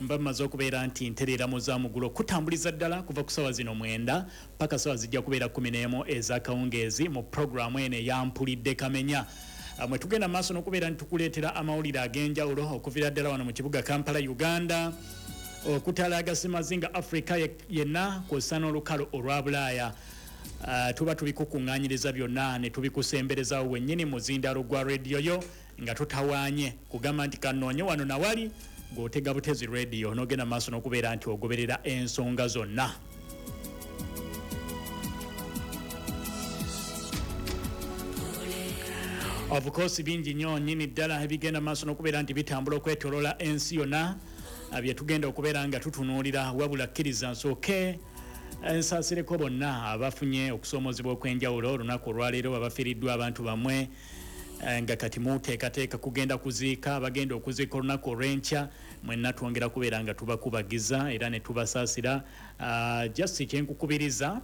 mbamaze okubeera nti nterera muzamugulo kutambuliza ddala kuva ku sawa zino 9 paka sawa zijja kubeera 11 ez'akawungeezi mu programu eno eyampulidde kamenya. Mwe tugenda maaso n'okubeera nti tukuleetera amawulire ag'enjawulo okuviira ddala wano mu kibuga Kampala, Uganda, okutalaga Simazinga Africa yenna kw'ossa n'olukalu olwa Bulaaya. Tuba tubikukuŋŋaanyiriza byonna ne tubikusemberezawo wennyini muzindaalo gwa rediyo yo nga tutawaanye kugamba nti kanoonye wano nawali ng'otega Butezi Radio n'ogenda maaso n'okubeera nti ogoberera ensonga zonna. Of course bingi nnyo nnyini ddala ebigenda maaso n'okubeera nti bitambula okwetoloola ensi yonna bye tugenda okubeera nga tutunuulira, wabula kkiriza nsooke ensaasireko bonna abafunye okusoomozebwa okw'enjawulo olunaku olwaleero abafiiriddwa abantu bamwe nga kati muteekateeka kugenda kuziika bagenda okuziika olunaku olw'enkya mwenna twongera kubeera nga tubakubagiza era ne tubasaasira. Just kyenkukubiriza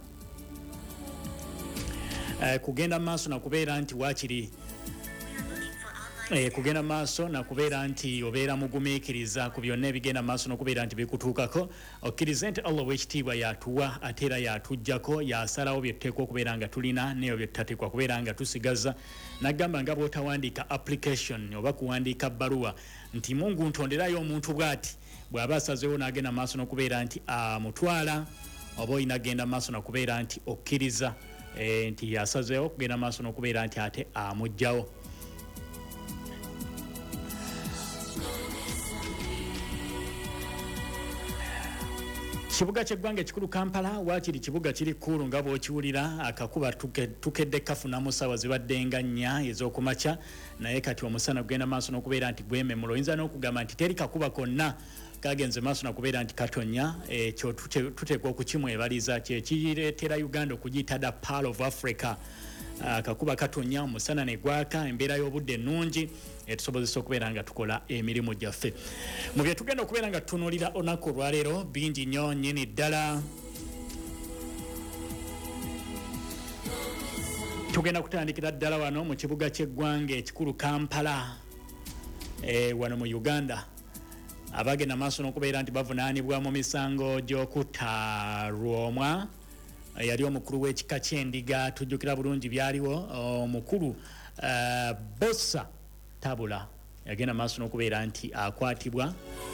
kugenda maaso nakubeera nti waakiri kugenda maaso nakubeera nti obeera mugumiikiriza ku byonna ebigenda maaso n'okubeera nti bikutuukako, okkirize nti Allah w'ekitiibwa yatuwa ate era yatuggyako, yasalawo bye tuteekwa okubeera nga tulina n'ebyo bye tutateekwa kubeera nga tusigaza. Nagamba nga bw'otawandiika application oba kuwandiika bbaluwa nti Mungu ntonderayo omuntu bw'ati, bw'aba asazeewo n'agenda maaso n'okubeera nti amutwala, oba olina genda maaso n'okubeera nti okkiriza nti yasazeewo kugenda maaso n'okubeera nti ate amuggyawo. Kibuga ky'eggwanga ekikulu Kampala waakiri kibuga kiri kkulu nga bw'okiwulira, akakuba tukedde kafunamu ssaawa zibadde nga 4 ez'okumakya, naye kati omusana gugenda maaso n'okubeera nti gwememulo. Oyinza n'okugamba nti teri kakuba konna kagenze maaso n'okubeera nti katonya. Ekyo tuteekwa okukimwebaliza, kye kireetera Uganda okugiyita the Pearl of Africa. Akakuba katonya, omusana ne gwaka, embeera y'obudde ennungi etusobozesa okubeera nga tukola emirimu gyaffe. Mu bye tugenda okubeera nga tutunuulira olunaku olwaleero bingi nnyo nnyini ddala. Tugenda kutandikira ddala wano mu kibuga ky'eggwanga ekikulu Kampala wano mu Uganda. Abagenda maaso n'okubeera nti bavunaanibwa mu misango gy'okutta Rwomwa yali omukulu w'ekika ky'endiga. Tujjukira bulungi byaliwo omukulu Bossa Tabula yagenda maaso n'okubeera nti akwatibwa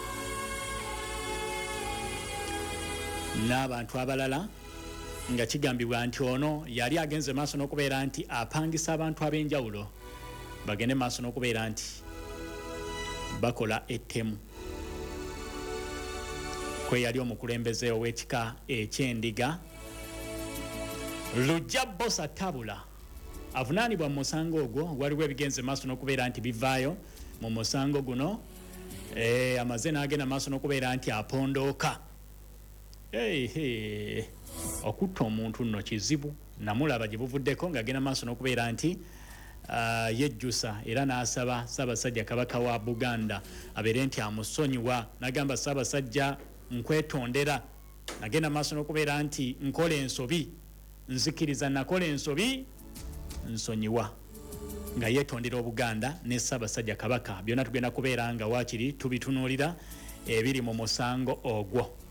n'abantu abalala nga kigambibwa nti ono yali agenze maaso n'okubeera nti apangisa abantu ab'enjawulo bagende maaso n'okubeera nti bakola ettemu. Kwe yali omukulembeze ow'ekika eky'endiga Lujja Bossa Tabula avunaanibwa mu musango ogwo. Waliwo ebigenze maaso n'okubeera nti bivaayo mu musango guno. Amaze n'agenda maaso n'okubeera nti apondooka. Okutta omuntu nno kizibu. Namulaba gye buvuddeko ng'agenda maaso n'okubeera nti yejjusa era n'asaba Ssaabasajja Kabaka wa Buganda abeere nti amusonyiwa. N'agamba Ssaabasajja nkwetondera, nagenda maaso n'okubeera nti nkola ensobi, nzikiriza nakola ensobi, nsonyiwa, nga yeetondera Obuganda ne Ssaabasajja Kabaka. Byonna tugenda kubeera nga waakiri tubitunuulira ebiri mu musango ogwo.